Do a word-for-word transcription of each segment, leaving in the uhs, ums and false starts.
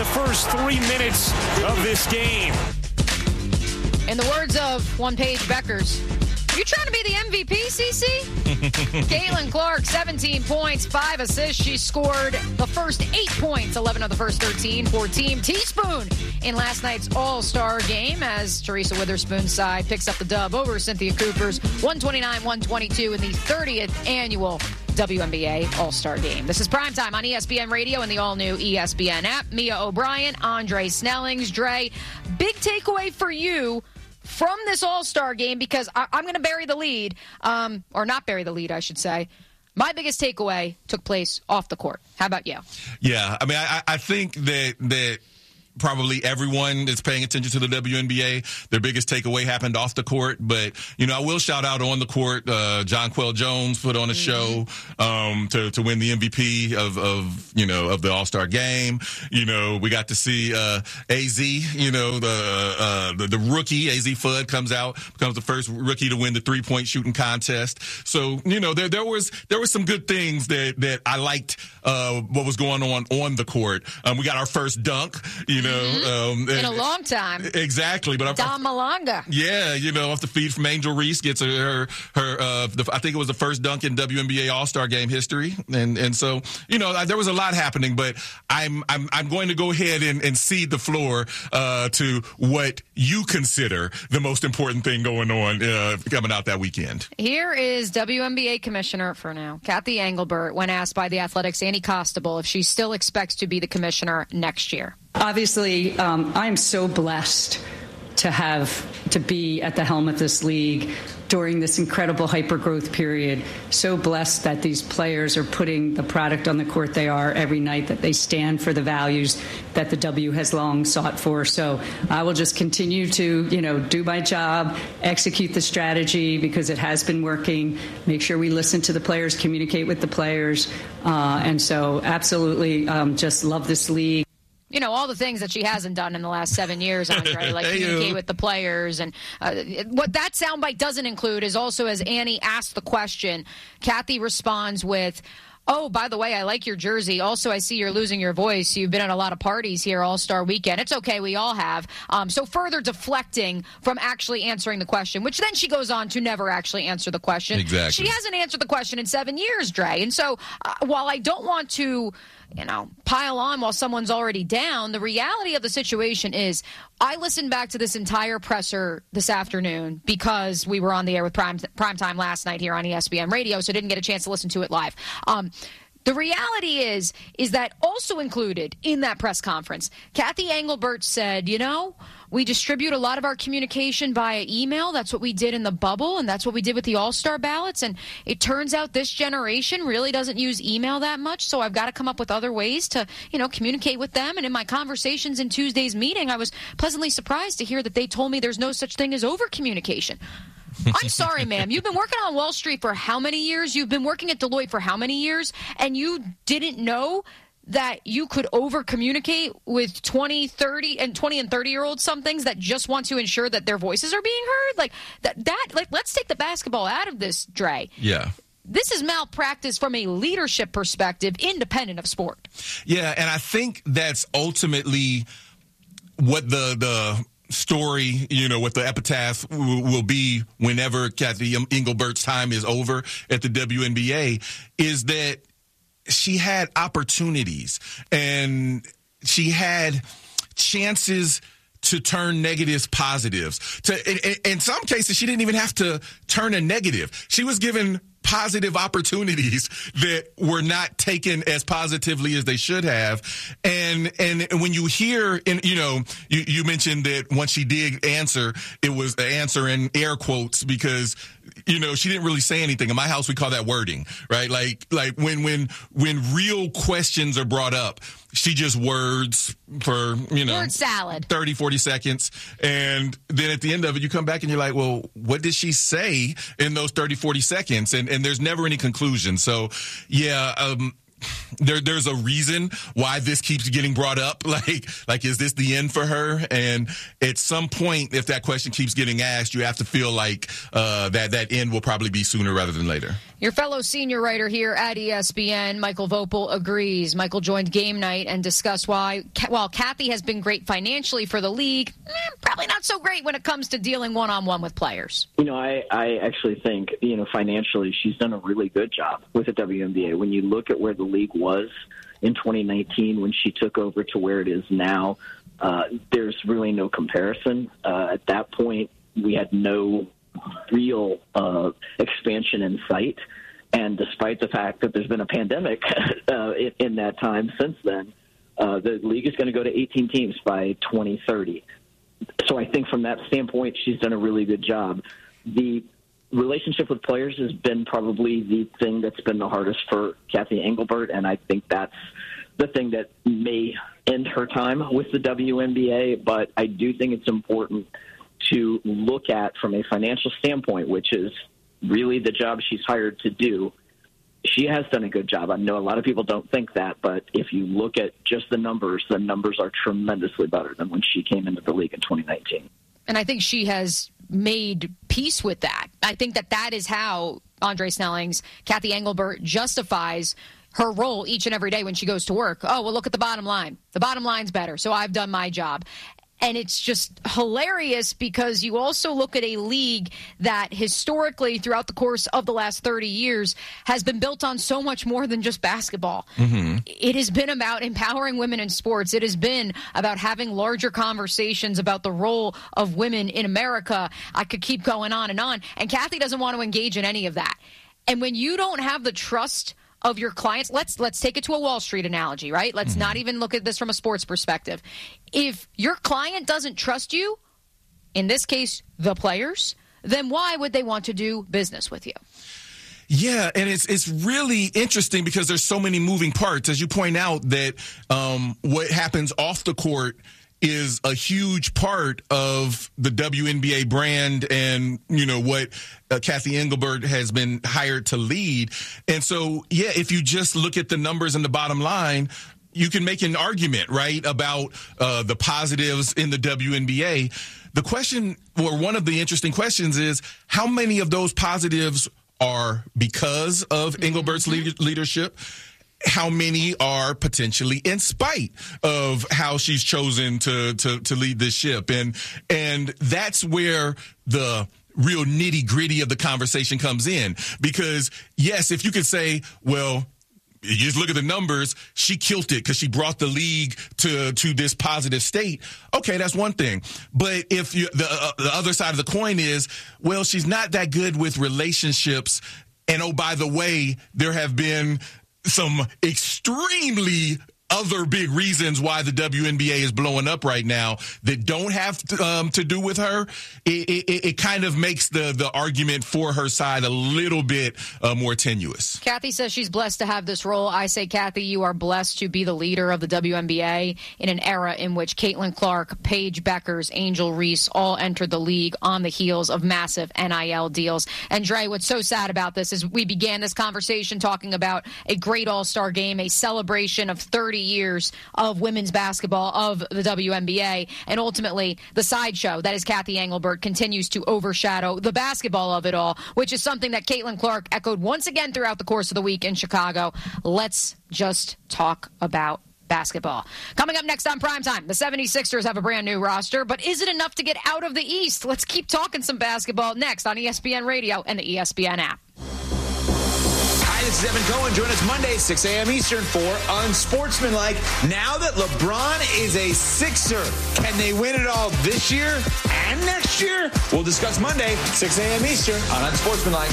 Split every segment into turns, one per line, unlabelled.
first three minutes of this game.
In the words of one Paige Beckers, you trying to be the M V P, C C? Caitlin Clark, seventeen points, five assists. She scored the first eight points, eleven of the first thirteen for Team Teaspoon in last night's All-Star game as Teresa Witherspoon's side picks up the dub over Cynthia Cooper's one twenty-nine one twenty-two in the thirtieth annual W N B A All-Star Game. This is Primetime on E S P N Radio and the all-new E S P N app. Mia O'Brien, Andre Snellings. Dre, big takeaway for you from this All-Star Game, because I, I'm going to bury the lead, um, or not bury the lead, I should say. My biggest takeaway took place off the court. How about you?
Yeah, I mean, I, I think that that probably everyone that's paying attention to the W N B A, their biggest takeaway happened off the court. But, you know, I will shout out on the court, uh, Jonquel Jones put on a mm-hmm. show um, to, to win the M V P of, of, you know, of the All-Star game. You know, we got to see uh, A Z, you know, the, uh, the the rookie, A Z Fudd comes out, becomes the first rookie to win the three-point shooting contest. So, you know, there there was there was some good things that, that I liked uh, what was going on on the court. Um, we got our first dunk, you know. Mm-hmm. Um,
in a long time.
Exactly. But
Dom Malonga.
Yeah, you know, off the feed from Angel Reese gets her, her, her uh, the, I think it was the first dunk in W N B A All-Star Game history. And and so, you know, there was a lot happening, but I'm I'm I'm going to go ahead and, and cede the floor uh, to what you consider the most important thing going on uh, coming out that weekend.
Here is W N B A Commissioner for now, Kathy Engelbert, when asked by the Athletics' Annie Costabile if she still expects to be the commissioner next year.
Obviously, um, I'm so blessed to have to be at the helm of this league during this incredible hyper-growth period. So blessed that these players are putting the product on the court they are every night, that they stand for the values that the W has long sought for. So I will just continue to, you know, do my job, execute the strategy because it has been working, make sure we listen to the players, communicate with the players. Uh, and so absolutely um, just love this league.
You know, all the things that she hasn't done in the last seven years, Andre, like
hey
communicate
you.
with the players. And uh, what that soundbite doesn't include is also, as Annie asked the question, Kathy responds with, oh, by the way, I like your jersey. Also, I see you're losing your voice. You've been at a lot of parties here All-Star Weekend. It's okay. We all have. Um, so further deflecting from actually answering the question, which then she goes on to never actually answer the question.
Exactly.
She hasn't answered the question in seven years, Dre. And so uh, while I don't want to, you know, pile on while someone's already down, the reality of the situation is I listened back to this entire presser this afternoon because we were on the air with Prime, Prime Time last night here on E S P N Radio, so didn't get a chance to listen to it live. Um, the reality is, is that also included in that press conference, Kathy Engelbert said, you know, we distribute a lot of our communication via email. That's what we did in the bubble, and that's what we did with the All-Star ballots. And it turns out this generation really doesn't use email that much, so I've got to come up with other ways to, you know, communicate with them. And in my conversations in Tuesday's meeting, I was pleasantly surprised to hear that they told me there's no such thing as over-communication. I'm sorry, ma'am. You've been working on Wall Street for how many years? You've been working at Deloitte for how many years? And you didn't know that you could over-communicate with twenty, thirty, and twenty and thirty-year-olds some things that just want to ensure that their voices are being heard? Like, that, that, like, let's take the basketball out of this, Dre.
Yeah.
This is malpractice from a leadership perspective, independent of sport.
Yeah, and I think that's ultimately what the the story, you know, what the epitaph w- will be whenever Kathy Engelbert's time is over at the W N B A, is that she had opportunities and she had chances to turn negatives positives. To, in, in some cases, she didn't even have to turn a negative. She was given positive opportunities that were not taken as positively as they should have. And and when you hear, in, you know, you, you mentioned that once she did answer, it was an answer in air quotes because, you know, she didn't really say anything. In my house, we call that wording, right? Like like when when when real questions are brought up, she just words for, you know,
word salad,
thirty, forty seconds. And then at the end of it, you come back and you're like, well, what did she say in those thirty, forty seconds? And, and there's never any conclusion. So, yeah, um, there, there's a reason why this keeps getting brought up. Like, like, is this the end for her? And at some point, if that question keeps getting asked, you have to feel like uh, that that end will probably be sooner rather than later.
Your fellow senior writer here at E S P N, Michael Vopel, agrees. Michael joined Game Night and discussed why, while Kathy has been great financially for the league, eh, probably not so great when it comes to dealing one-on-one with players.
You know, I, I actually think, you know, financially she's done a really good job with the W N B A. When you look at where the league was in twenty nineteen when she took over to where it is now, uh, there's really no comparison. Uh, at that point, we had no real uh, expansion in sight. And despite the fact that there's been a pandemic uh, in, in that time since then, uh, the league is going to go to eighteen teams by twenty thirty. So I think from that standpoint, she's done a really good job. The relationship with players has been probably the thing that's been the hardest for Kathy Engelbert, and I think that's the thing that may end her time with the W N B A. But I do think it's important to look at from a financial standpoint, which is really the job she's hired to do. She has done a good job. I know a lot of people don't think that, but if you look at just the numbers, the numbers are tremendously better than when she came into the league in twenty nineteen.
And I think she has made peace with that. I think that that is how Andre Snelling's Kathy Engelbert justifies her role each and every day when she goes to work. Oh, well, look at the bottom line. The bottom line's better, so I've done my job. And it's just hilarious because you also look at a league that historically throughout the course of the last thirty years has been built on so much more than just basketball. Mm-hmm. It has been about empowering women in sports. It has been about having larger conversations about the role of women in America. I could keep going on and on. And Kathy doesn't want to engage in any of that. And when you don't have the trust of your clients, let's let's take it to a Wall Street analogy, right? Let's mm-hmm. not even look at this from a sports perspective. If your client doesn't trust you, in this case, the players, then why would they want to do business with you?
Yeah, and it's it's really interesting because there's so many moving parts. As you point out, that um, what happens off the court is a huge part of the W N B A brand and, you know, what uh, Kathy Engelbert has been hired to lead. And so, yeah, if you just look at the numbers and the bottom line, you can make an argument, right, about uh, the positives in the W N B A. The question, or one of the interesting questions is, how many of those positives are because of Engelbert's le- leadership? How many are potentially in spite of how she's chosen to, to, to lead this ship? And, and that's where the real nitty gritty of the conversation comes in. Because yes, if you could say, well, you just look at the numbers, she killed it because she brought the league to, to this positive state. Okay, that's one thing. But if you, the, uh, the other side of the coin is, well, she's not that good with relationships. And oh, by the way, there have been some extremely other big reasons why the W N B A is blowing up right now that don't have to, um, to do with her. It, it, it kind of makes the, the argument for her side a little bit uh, more tenuous.
Kathy says she's blessed to have this role. I say, Kathy, you are blessed to be the leader of the W N B A in an era in which Caitlin Clark, Paige Beckers, Angel Reese all entered the league on the heels of massive N I L deals. And Dre, what's so sad about this is we began this conversation talking about a great all-star game, a celebration of thirty years of women's basketball, of the W N B A, and ultimately the sideshow that is Kathy Engelbert continues to overshadow the basketball of it all, which is something that Caitlin Clark echoed once again throughout the course of the week in Chicago. Let's just talk about basketball. Coming up next on Primetime, the seventy-sixers have a brand new roster, but is it enough to get out of the East? Let's keep talking some basketball next on E S P N Radio and the E S P N app.
This is Evan Cohen. Join us Monday, six a.m. Eastern for Unsportsmanlike. Now that LeBron is a Sixer, can they win it all this year and next year? We'll discuss Monday, six a.m. Eastern on Unsportsmanlike.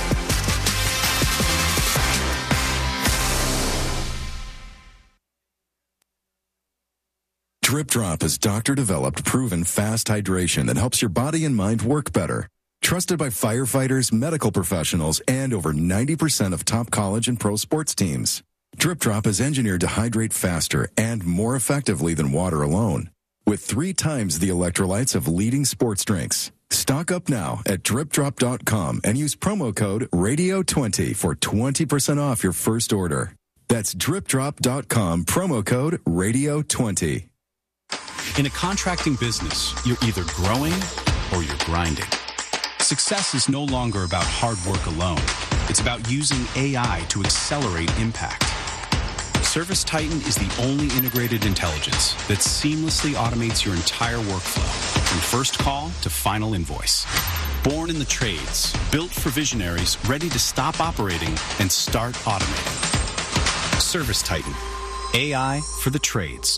Drip Drop is doctor-developed, proven fast hydration that helps your body and mind work better. Trusted by firefighters, medical professionals, and over ninety percent of top college and pro sports teams. Drip Drop is engineered to hydrate faster and more effectively than water alone, with three times the electrolytes of leading sports drinks. Stock up now at drip drop dot com and use promo code radio twenty for twenty percent off your first order. That's drip drop dot com, promo code radio twenty.
In a contracting business, you're either growing or you're grinding. Success is no longer about hard work alone. It's about using A I to accelerate impact. Service Titan is the only integrated intelligence that seamlessly automates your entire workflow, from first call to final invoice. Born in the trades, built for visionaries ready to stop operating and start automating. Service Titan, A I for the trades.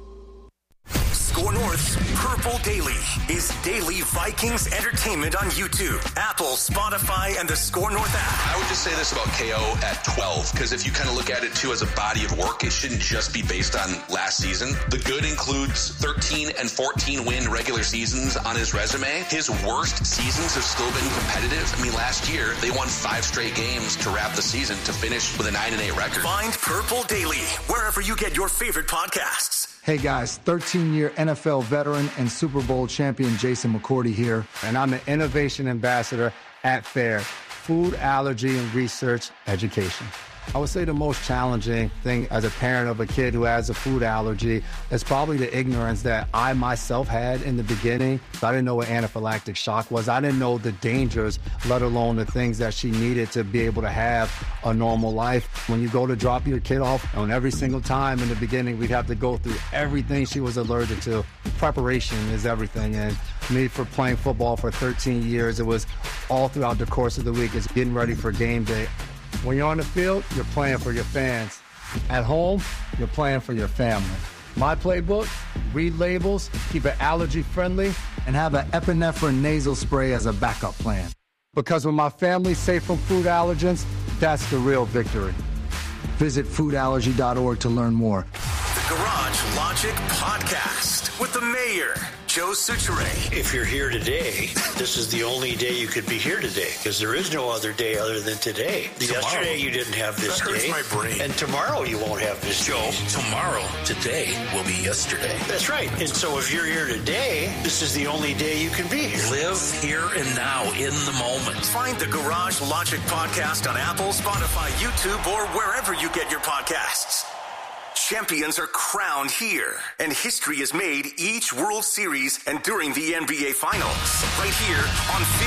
Score North's Purple Daily is daily Vikings entertainment on YouTube, Apple, Spotify, and the Score North app.
I would just say this about K O at twelve, because if you kind of look at it, too, as a body of work, it shouldn't just be based on last season. The good includes thirteen and fourteen win regular seasons on his resume. His worst seasons have still been competitive. I mean, last year, they won five straight games to wrap the season to finish with a nine and eight record.
Find Purple Daily wherever you get your favorite podcasts.
Hey guys, thirteen-year N F L veteran and Super Bowl champion Jason McCourty here, and I'm the Innovation Ambassador at FAIR, Food Allergy and Research Education. I would say the most challenging thing as a parent of a kid who has a food allergy is probably the ignorance that I myself had in the beginning. I didn't know what anaphylactic shock was. I didn't know the dangers, let alone the things that she needed to be able to have a normal life. When you go to drop your kid off, on every single time in the beginning, we'd have to go through everything she was allergic to. Preparation is everything. And me, for playing football for thirteen years, it was all throughout the course of the week. It's getting ready for game day. When you're on the field, you're playing for your fans. At home, you're playing for your family. My playbook, read labels, keep it allergy friendly, and have an epinephrine nasal spray as a backup plan. Because when my family's safe from food allergens, that's the real victory. Visit food allergy dot org to learn more.
The Garage Logic Podcast with the mayor, Joe Soucheray.
If you're here today, this is the only day you could be here today, because there is no other day other than today. Tomorrow. Yesterday you didn't have this
that
day.
Hurts my brain.
And tomorrow you won't have this
Joe,
day.
tomorrow, today will be yesterday.
That's right. And so if you're here today, this is the only day you can be here.
Live here and now in the moment.
Find the Garage Logic Podcast on Apple, Spotify, YouTube, or wherever you get your podcasts. Champions are crowned here, and history is made each World Series and during the N B A Finals. Right here on